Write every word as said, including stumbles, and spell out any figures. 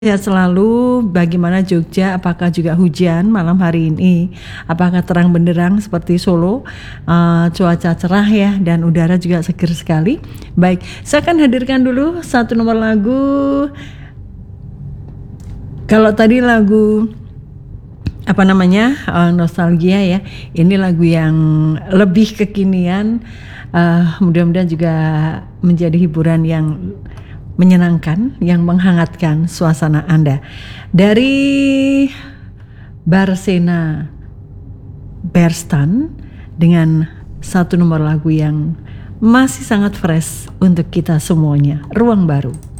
Sehat selalu. Bagaimana Jogja? Apakah juga hujan malam hari ini? Apakah terang benderang seperti Solo? Uh, cuaca cerah ya, dan udara juga seger sekali. Baik, saya akan hadirkan dulu satu nomor lagu. Kalau tadi lagu apa namanya uh, nostalgia ya, ini lagu yang lebih kekinian. Uh, mudah-mudahan juga menjadi hiburan yang menyenangkan, yang menghangatkan suasana Anda. Dari Barsena Berstan dengan satu nomor lagu yang masih sangat fresh untuk kita semuanya, Ruang Baru.